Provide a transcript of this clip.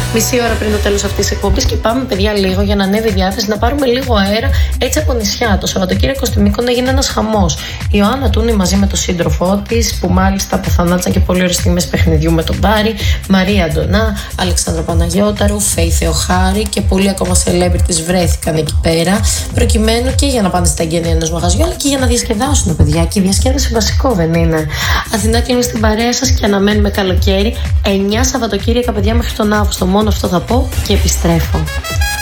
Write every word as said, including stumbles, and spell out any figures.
Μισή ώρα πριν το τέλος αυτής της εκπομπής και πάμε, παιδιά, λίγο για να ανέβει η διάθεση, να πάρουμε λίγο αέρα έτσι από νησιά. Το Σαββατοκύριακο στη Μύκονο έγινε ένας χαμός. Η Ιωάννα Τούνη μαζί με τον σύντροφό της, που μάλιστα αποθανάτησαν και πολύ ωραίες στιγμές παιχνιδιού με τον Μπάρι, Μαρία Αντωνά, Αλεξάνδρα Παναγιώταρου, Φέη Θεοχάρη και πολλοί ακόμα celebrities βρέθηκαν εκεί πέρα, προκειμένου και για να πάνε στα εγγένεια ενός μαγαζιού, αλλά και για να διασκεδάσουν, παιδιά. Και η διασκέδαση βασικό δεν είναι? Αθηνά κλείνει στην παρέα σας και αναμένουμε καλοκαίρι. εννιά Σαββατοκύριακα, παιδιά, μέχρι τον Αύγουστο. Μόνο αυτό θα πω και επιστρέφω.